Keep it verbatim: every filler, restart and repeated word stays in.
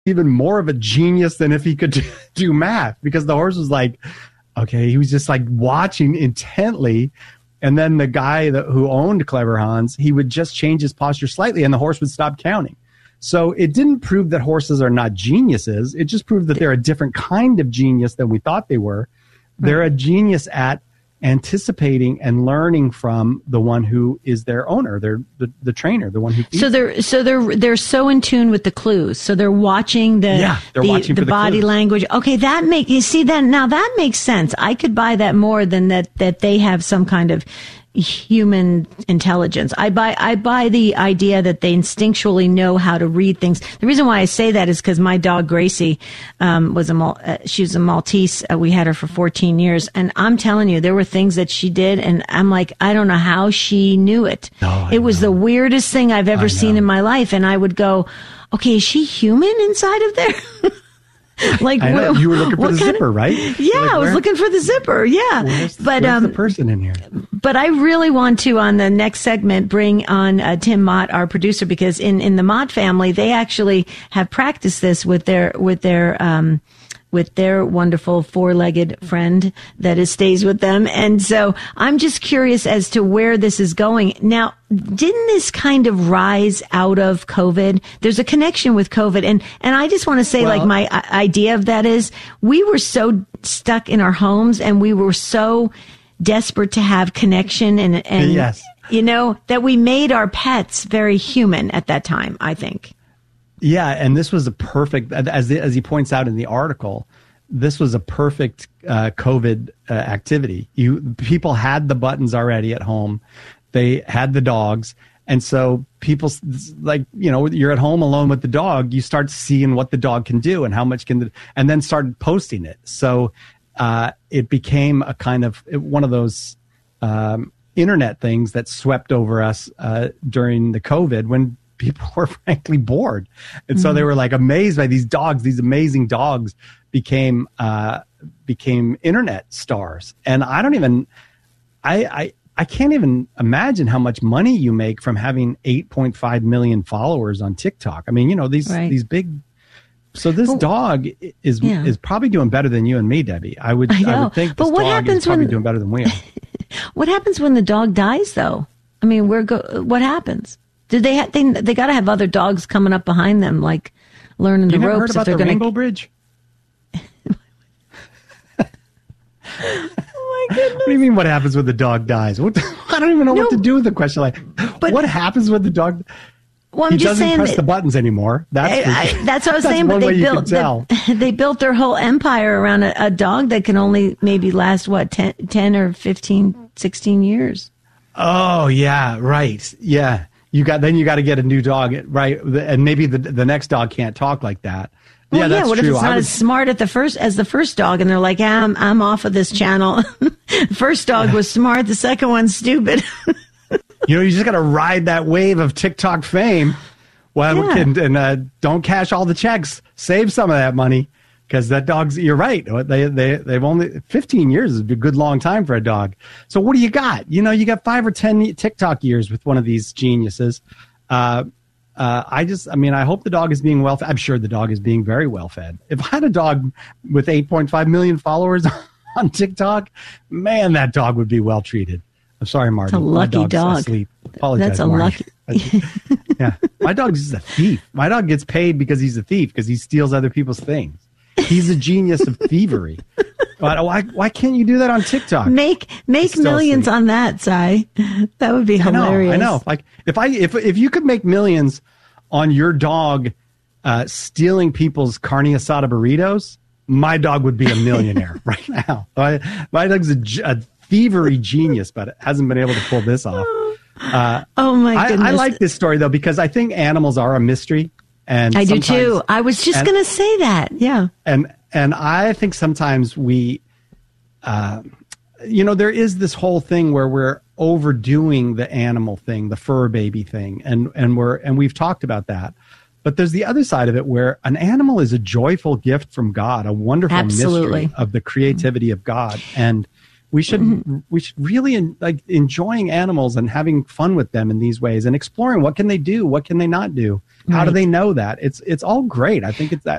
even more of a genius than if he could do, do math, because the horse was like, okay, he was just like watching intently. And then the guy that, who owned Clever Hans, he would just change his posture slightly and the horse would stop counting. So it didn't prove that horses are not geniuses. It just proved that they're a different kind of genius than we thought they were. They're a genius at anticipating and learning from the one who is their owner, they're the, the trainer, the one who feeds so they're them. so they're they're so in tune with the clues. So they're watching the yeah, they're the, watching the for the body clues. language. Okay, that make you see that now that makes sense. I could buy that more than that that they have some kind of human intelligence. I buy I buy the idea that they instinctually know how to read things. The reason why I say that is because my dog Gracie um, was a Mal- uh, she was a Maltese. Uh, we had her for fourteen years, and I'm telling you, there were things that she did, and I'm like, I don't know how she knew it. Oh, it was know. the weirdest thing I've ever seen in my life, and I would go, okay, is she human inside of there? Like, I know. What, you were looking for the zipper, of, right? Yeah, like, I was where, looking for the zipper. Yeah, where's, but where's um, the person in here? But I really want to, on the next segment, bring on uh, Tim Mott, our producer, because in, in the Mott family, they actually have practiced this with their with their um, with their wonderful four-legged friend that is stays with them. And so I'm just curious as to where this is going. Now, didn't this kind of rise out of COVID? There's a connection with COVID. And, and I just want to say, well, like, my idea of that is we were so stuck in our homes and we were so desperate to have connection and, and yes. you know, that we made our pets very human at that time, I think. Yeah, and this was a perfect, as as he points out in the article, this was a perfect uh, COVID uh, activity. You people had the buttons already at home, they had the dogs, and so people like you know you're at home alone with the dog. You start seeing what the dog can do and how much can, the, and then started posting it. So uh, it became a kind of one of those um, internet things that swept over us uh, during the COVID when people were frankly bored. And mm-hmm. so they were like amazed by these dogs, these amazing dogs became, uh, became internet stars. And I don't even, I, I, I can't even imagine how much money you make from having eight point five million followers on TikTok. I mean, you know, these, right. these big, so this well, dog is, yeah. is probably doing better than you and me, Debbie. I would, I, I would think this but what dog happens is probably when, doing better than we are. What happens when the dog dies though? I mean, where go, what happens? Did they ha- they they got to have other dogs coming up behind them, like learning the you never ropes? Heard about if they're the gonna... Rainbow Bridge? Oh my goodness! What do you mean? What happens when the dog dies? What, I don't even know no, what to do with the question. Like, but, what happens when the dog? Well, I'm he just doesn't saying press that, the buttons anymore. That's I, I, that's what I was saying. But they built the, they built their whole empire around a, a dog that can only maybe last what ten, ten or fifteen, sixteen years. Oh yeah, right. Yeah. You got then you got to get a new dog, right? And maybe the the next dog can't talk like that. Well, yeah, yeah. that's what true. if it's not as smart at the first as the first dog, and they're like, yeah, I'm I'm off of this channel. First dog was smart, the second one's stupid. You know, you just got to ride that wave of TikTok fame. Well, yeah. and, and uh, don't cash all the checks. Save some of that money because that dog's. You're right. They they they've only fifteen years is a good long time for a dog. So what do you got? You know, you got five or ten TikTok years with one of these geniuses. Uh, uh, I just, I mean, I hope the dog is being well fed. I'm sure the dog is being very well fed. If I had a dog with eight point five million followers on TikTok, man, that dog would be well treated. I'm sorry, Marty. It's a lucky my dog's dog. Asleep. Apologize, That's a Marty. lucky. Yeah, my dog's just a thief. My dog gets paid because he's a thief because he steals other people's things. He's a genius of thievery. But why why can't you do that on TikTok? Make make millions asleep. On that, Si. That would be hilarious. I know. I know. Like if I if if you could make millions on your dog uh, stealing people's carne asada burritos, my dog would be a millionaire right now. My, my dog's a, a thievery genius, but hasn't been able to pull this off. Uh, oh my goodness! I, I like this story though because I think animals are a mystery. And I do too. I was just going to say that. Yeah. And and I think sometimes we, uh, you know, there is this whole thing where we're overdoing the animal thing, the fur baby thing, and and we're and we've talked about that. But there's the other side of it where an animal is a joyful gift from God, a wonderful Absolutely. mystery of the creativity of God. And We should mm-hmm. we should really in, like enjoying animals and having fun with them in these ways and exploring what can they do, what can they not do, how right. do they know that? It's it's all great. I think it's that